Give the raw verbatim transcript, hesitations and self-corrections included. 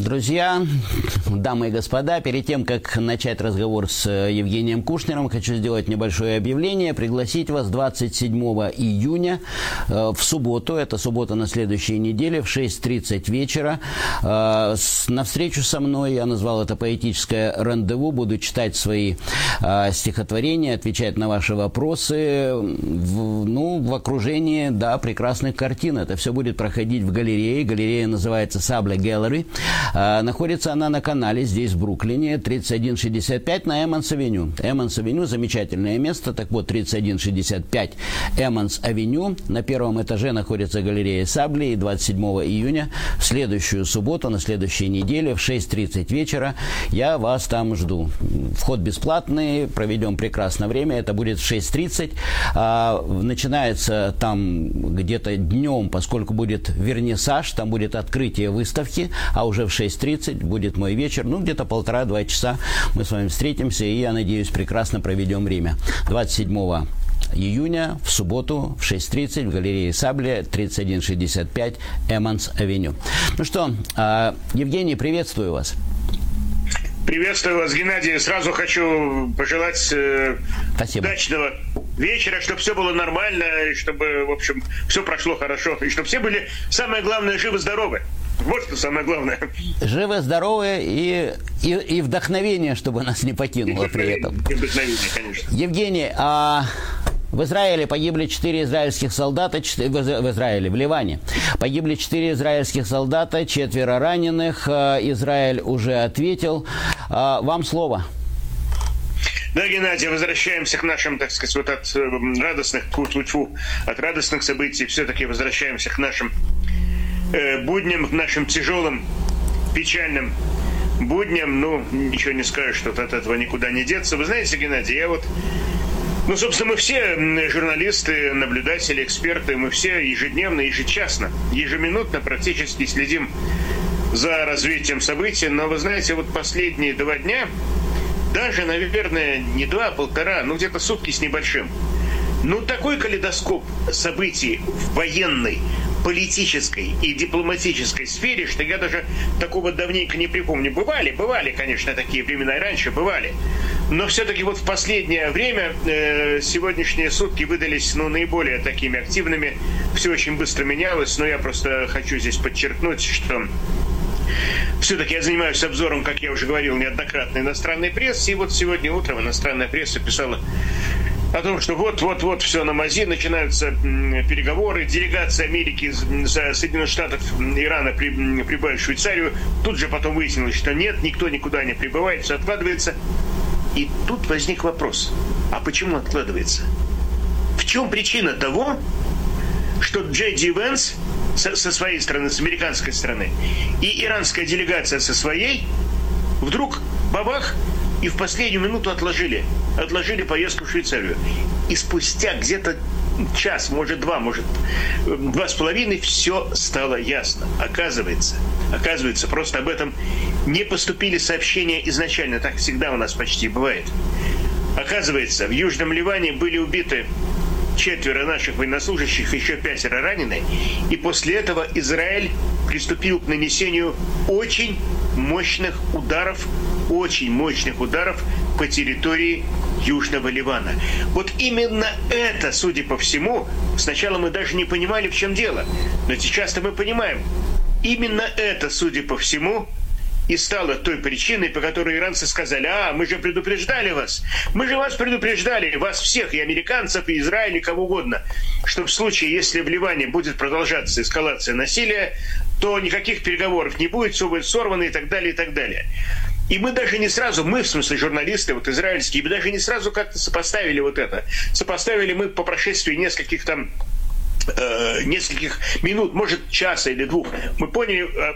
Друзья, дамы и господа, перед тем, как начать разговор с Евгением Кушнером, хочу сделать небольшое объявление, пригласить вас двадцать седьмого июня э, в субботу, это суббота на следующей неделе, в шесть тридцать вечера, э, с, на встречу со мной, я назвал это поэтическое рандеву, буду читать свои э, стихотворения, отвечать на ваши вопросы, в, ну, в окружении, да, прекрасных картин. Это все будет проходить в галерее, галерея называется Сабля Gallery. Находится она на канале здесь, в Бруклине, тридцать один шестьдесят пять на Эммонс-авеню. Эммонс-авеню – замечательное место. Так вот, тридцать один шестьдесят пять Эммонс-авеню. На первом этаже находится галерея Сабли. И двадцать седьмого июня, в следующую субботу, на следующей неделе, в шесть тридцать вечера, я вас там жду. Вход бесплатный, проведем прекрасное время. Это будет в шесть тридцать. Начинается там где-то днем, поскольку будет вернисаж, там будет открытие выставки, а уже в шесть тридцать будет мой вечер, ну, где-то полтора-два часа мы с вами встретимся, и, я надеюсь, прекрасно проведем время. двадцать седьмого июня, в субботу, в шесть тридцать, в галерее Сабля, тридцать один шестьдесят пять Эммонс-авеню. Ну что, Евгений, приветствую вас. Приветствую вас, Геннадий. Сразу хочу пожелать э, удачного вечера, чтобы все было нормально, и чтобы, в общем, все прошло хорошо, и чтобы все были, самое главное, живы-здоровы. Вот что самое главное. Живы, здоровы и, и, и вдохновение, чтобы нас не покинуло при этом. И вдохновение, конечно. Евгений, а... в Израиле погибли четыре израильских солдата, в Израиле, в Ливане, погибли четыре израильских солдата, четверо раненых, Израиль уже ответил. Вам слово. Да, Геннадий, возвращаемся к нашим, так сказать, вот от радостных, тьфу-тьфу, от радостных событий, все-таки возвращаемся к нашим э, будням, к нашим тяжелым, печальным будням. Ну, ничего не скажешь, что от этого никуда не деться. Вы знаете, Геннадий, я вот... Ну, собственно, мы все журналисты, наблюдатели, эксперты, мы все ежедневно, ежечасно, ежеминутно практически следим за развитием событий. Но, вы знаете, вот последние два дня, даже, наверное, не два, а полтора, ну, где-то сутки с небольшим, ну, такой калейдоскоп событий в военной, политической и дипломатической сфере, что я даже такого давненько не припомню. Бывали, бывали, конечно, такие времена и раньше, бывали. Но все-таки вот в последнее время э, сегодняшние сутки выдались, ну, наиболее такими активными. Все очень быстро менялось, но я просто хочу здесь подчеркнуть, что все-таки я занимаюсь обзором, как я уже говорил, неоднократно иностранной прессы. И вот сегодня утром иностранная пресса писала о том, что вот-вот-вот все на мази, начинаются переговоры, делегация Америки за Соединенных Штатов Ирана прибывает в Швейцарию. Тут же потом выяснилось, что нет, никто никуда не прибывает, все откладывается. И тут возник вопрос, а почему откладывается? В чем причина того, что Джей Ди Венс со, со своей стороны, с американской стороны, и иранская делегация со своей вдруг бабах и в последнюю минуту отложили, отложили поездку в Швейцарию. И спустя где-то час, может два, может два с половиной, все стало ясно. Оказывается, оказывается, просто об этом не поступили сообщения изначально. Так всегда у нас почти бывает. Оказывается, в Южном Ливане были убиты четверо наших военнослужащих, еще пятеро ранены. И после этого Израиль приступил к нанесению очень мощных ударов, очень мощных ударов по территории Южного Ливана. Вот именно это, судя по всему, сначала мы даже не понимали, в чем дело. Но сейчас-то мы понимаем. Именно это, судя по всему, и стало той причиной, по которой иранцы сказали: а, мы же предупреждали вас, мы же вас предупреждали, вас всех, и американцев, и Израиль, и кого угодно, что в случае, если в Ливане будет продолжаться эскалация насилия, то никаких переговоров не будет, все будет сорвано и так далее, и так далее. И мы даже не сразу, мы, в смысле журналисты, вот израильские, мы даже не сразу как-то сопоставили вот это. Сопоставили мы по прошествии нескольких там, э, нескольких минут, может, часа или двух. Мы поняли,